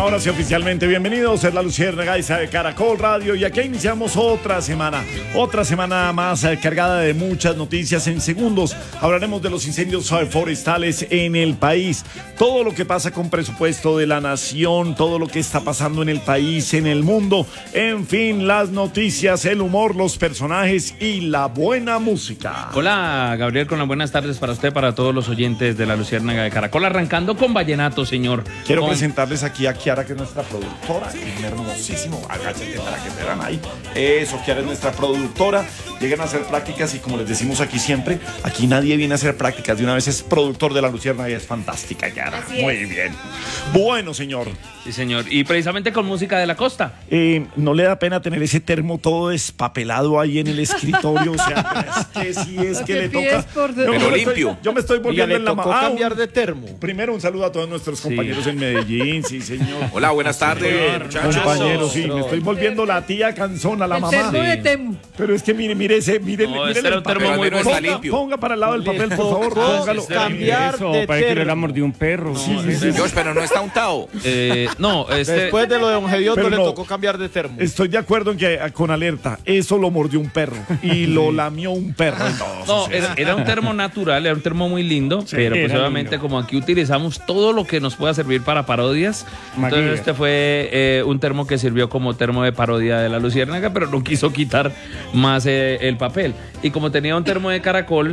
ahora sí, oficialmente bienvenidos. Es la Luciérnaga de Caracol Radio y aquí iniciamos otra semana más cargada de muchas noticias. En segundos hablaremos de los incendios forestales en el país, todo lo que pasa con presupuesto de la nación, todo lo que está pasando en el país, en el mundo, en fin, las noticias, el humor, los personajes y la buena música. Hola, Gabriel, con las buenas tardes para usted, para todos los oyentes de la Luciérnaga de Caracol, arrancando con vallenato, señor. Quiero presentarles aquí a Kiara, que es nuestra productora, un hermosísimo, agáchate para que te vean ahí. Eso, Kiara es nuestra productora, llegan a hacer prácticas y como les decimos aquí siempre, aquí nadie viene a hacer prácticas, de una vez es productor de la Luciérnaga y es fantástica, Kiara. Muy bien. Bueno, señor. Sí, señor, y precisamente con música de la costa. ¿No le da pena tener ese termo todo despapelado ahí en el escritorio? O sea, es que le toca... Pero limpio. Yo me estoy volviendo en la mamá. Cambiar de termo. Primero un saludo a todos nuestros compañeros en Medellín, sí, señor. Hola, buenas tardes, muchachos. Compañeros, sí, me estoy volviendo la tía canzona, la mamá. Termo de Temu. Pero es que mire ese, No, este era un termo muy no está limpio. Ponga para el lado del papel, por favor, póngalo. Cambiar de parece que le termo. mordió un perro. Dios, pero no está untado. No, Después de lo de Don Gediondo Pero le no. tocó cambiar de termo. Estoy de acuerdo en que con alerta, eso lo mordió un perro y lo lamió un perro. No, era un termo natural, era un termo muy lindo, pero pues era obviamente lindo. como aquí utilizamos todo lo que nos pueda servir para parodias, Maquilla. entonces este fue un termo que sirvió como termo de parodia de la Luciérnaga, pero no quiso quitar más el papel. Y como tenía un termo de caracol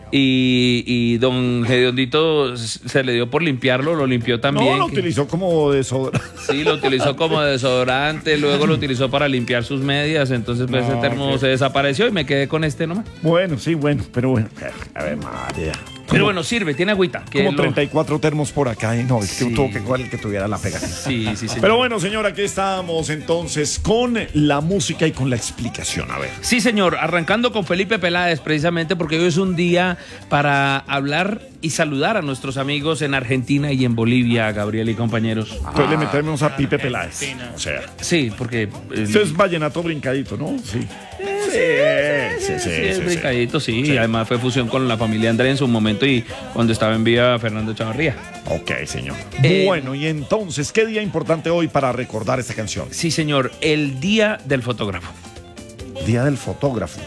y don Gediondito se le dio por limpiarlo, lo limpió también. No, lo utilizó como desodorante. Sí, lo utilizó como desodorante, luego lo utilizó para limpiar sus medias, entonces pues, ese termo se desapareció y me quedé con este nomás. Bueno, sí, pero bueno. A ver, María. Pero bueno, sirve, tiene agüita. que Como lo- 34 termos por acá, y no, es que Sí. tuvo que cuál el que tuviera la pega. Sí, sí, sí. Pero bueno, señor, aquí estamos entonces con la música y con la explicación. A ver. Sí, señor, arrancando con Felipe Peláez, precisamente porque hoy es un día para hablar y saludar a nuestros amigos en Argentina y en Bolivia, Gabriel y compañeros. Entonces le metemos a Pipe Peláez. O sea, Sí, porque... esto es vallenato brincadito, ¿no? Sí. Sí, es brincadito, sí. Y además fue fusión con la familia André en su momento y cuando estaba en vida Fernando Chavarría. Ok, señor. Eh, Bueno, y entonces, ¿qué día importante hoy para recordar esta canción? Sí, señor, el Día del Fotógrafo. Día del fotógrafo.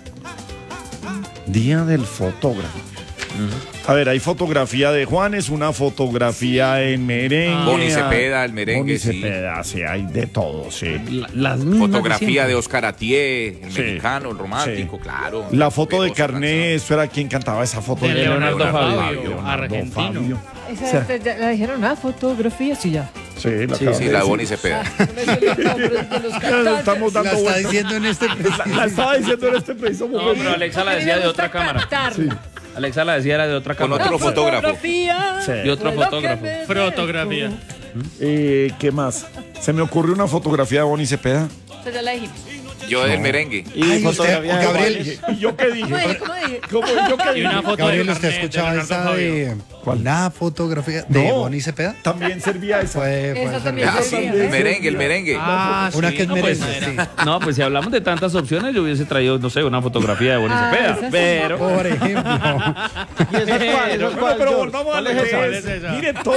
Día del fotógrafo. A ver, hay fotografía de Juanes, una fotografía en merengue. Boni Cepeda, el merengue, Boni sí. Cepeda, sí, hay de todo, sí. Las mismas Fotografía de siempre. Oscar Atié, el Sí. mexicano, el romántico, Sí. claro. La foto de Velosa Carné, canción. eso era quien cantaba esa foto. De Leonardo Fabio, Leonardo argentino. Fabio. Esa la dijeron, fotografía, sí, ya. Sí, la Sí, acabas Sí, de la de decir. Boni Cepeda. Ya estamos dando La está vueltas. diciendo en este La estaba diciendo en este preciso No, momento. pero Alexa la decía de otra cámara. Alexa la decía era de otra Con cámara. otro fotógrafo. Sí. Y otro fotógrafo. Fotografía. ¿Qué más? Se me ocurrió una fotografía de Boni Cepeda. Entonces ya la dijimos. Yo del merengue. Y Ay, fotografía de Gabriel, ¿Y yo qué dije? ¿Cómo dije? ¿Cómo yo qué Y dije? una foto Gabriel, de ¿usted ha carnet escuchado de Leonardo esa Fabio. de ¿Cuál? la fotografía de No. Boni Cepeda? También servía esa. Puede Esa ser. también Ah, sí, sería, el ¿eh? merengue, el merengue. Ah, Una sí, que es no, pues, merengue, sí. No, pues si hablamos de tantas opciones, yo hubiese traído, no sé, una fotografía de Boni Cepeda. esa sí. Pero... Por ejemplo. ¿Y esa cuál? ¿Esa Bueno, cuál, pero George? volvamos a ¿Cuál la es esa? ¿Cuál es esa? Mire todo.